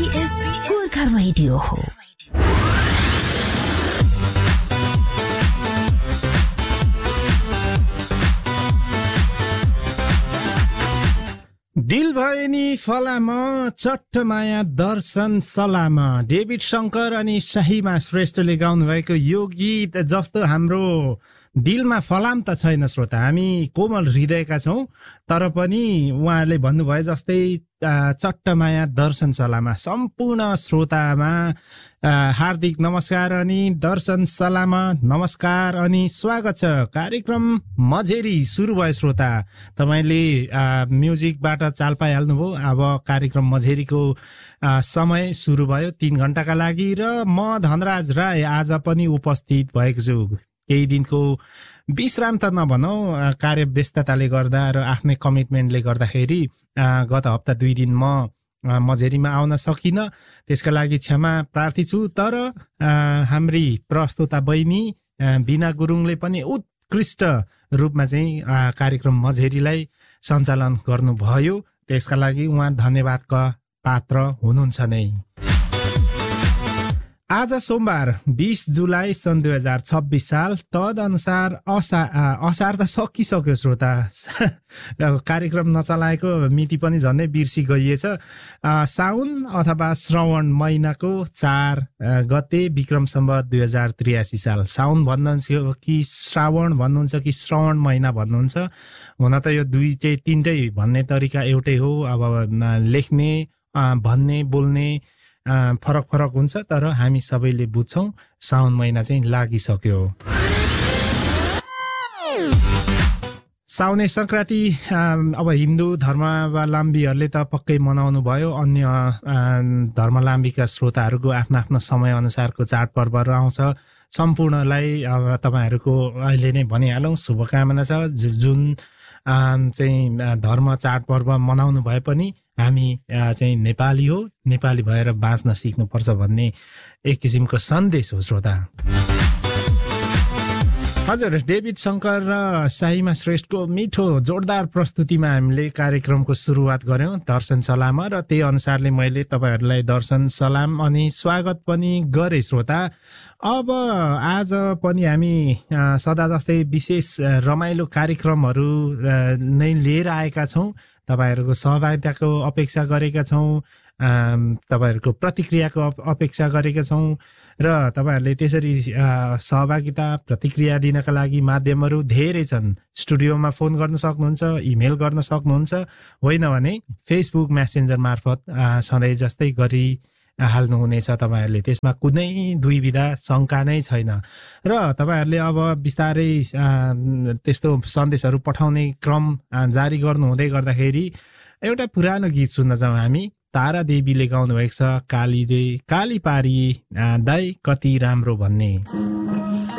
SBS Gorkha radio हो। दिल भए नि फलामा चट्ट माया दर्शन सलामा। डेभिड शङ्कर अनि शाहीमा श्रेष्ठले गाउनु भएको यो गीत जस्तो हाम्रो दिलमा फलाम त छैन श्रोता, हामी कोमल हृदयका छौं, तर पनि उहाँहरूले भन्नुभयो जस्तै चट्ट माया दर्शन सलामा। सम्पूर्ण श्रोतामा हार्दिक नमस्कार अनि दर्शन सलामा नमस्कार अनि स्वागत छ। कार्यक्रम मझेरी सुरु भयो श्रोता, तपाईले म्युजिकबाट चाल पाइहाल्नुभयो। अब कार्यक्रम मझेरीको समय सुरु भयो 3 घण्टाका लागि र म धनराज राय आज पनि उपस्थित भएको छु। केही दिनको विश्राम त नभनौ, कार्य व्यस्तताले गर्दा र आफ्नै कमिटमेन्टले गर्दाखेरि गत हप्ता 2 दिन म मझेरीमा आउन सकिन, त्यसका लागि क्षमा प्रार्थी छु। तर हाम्री प्रस्तुता बहिनी बिना गुरुङले पनि उत्कृष्ट रूपमा चाहिँ कार्यक्रम मझेरीलाई सञ्चालन गर्नुभयो, त्यसका लागि उहाँ धन्यवादका पात्र हुनुहुन्छ नै। आज सोमबार 20 जुलाई सन् 2026 साल, तदनुसार असार त सकिसक्यो श्रोता। कार्यक्रम नचलाएको मिति पनि झन्डै बिर्सी गइएछ। साउन अथवा श्रवण महिनाको 4 गते विक्रम सम्वत 2083 साल। साउन भन्नुहुन्छ कि श्रावण भन्नुहुन्छ कि श्रवण महिना भन्नुहुन्छ, हुन त यो दुईटै तीनटै भन्ने तरिका एउटै हो। अब लेख्ने भन्ने बोल्ने फरक फरक हुन्छ, तर हामी सबैले बुझ्छौं साउन महिना चाहिँ लागिसक्यो। साउने संक्रान्ति अब हिन्दू धर्मावलम्बीहरूले त पक्कै मनाउनु भयो, अन्य धर्मावलम्बीका श्रोताहरूको आफ्नो आफ्नो समय अनुसारको चाडपर्वहरू आउँछ। सम्पूर्णलाई अब तपाईहरूको अहिले नै भनिहालौँ शुभकामना छ। जुन चाहिँ धर्म चाडपर्व मनाउनु भए पनि हामी चाहिँ नेपाली हो, नेपाली भएर बाँच्न सिक्नुपर्छ भन्ने एक किसिमको सन्देश हो श्रोता। हजुर, डेभिड शङ्कर र शाहीमा श्रेष्ठको मिठो जोरदार प्रस्तुतिमा हामीले कार्यक्रमको सुरुवात गर्यौं दर्शन सलाम, र त्यही अनुसारले मैले तपाईहरूलाई दर्शन सलाम अनि स्वागत पनि गरे श्रोता। अब आज पनि हामी सदा जस्तै विशेष रमाइलो कार्यक्रमहरू नै लिएर आएका छौं। तपाईहरूको सहभागिताको अपेक्षा गरेका छौं, तपाईहरूको प्रतिक्रियाको अपेक्षा गरेका छौं, र तपाईहरूले त्यसरी सहभागिता प्रतिक्रिया दिनका लागि माध्यमहरू धेरै छन्। स्टुडियोमा फोन गर्न सक्नुहुन्छ, इमेल गर्न सक्नुहुन्छ, होइन भने फेसबुक मेसेन्जर मार्फत सधैँ जस्तै गरी हाल्नुहुनेछ तपाईहरूले। त्यसमा कुनै दुईविधा शङ्का नै छैन। र तपाईहरूले अब बिस्तारै त्यस्तो सन्देशहरू पठाउने क्रम जारी गर्नु हुँदै गर्दाखेरि एउटा पुरानो गीत सुन्न जाउँ हामी। तारा देवीले गाउनु भएको छ, काली रे काली पारी दाई कति राम्रो भन्ने।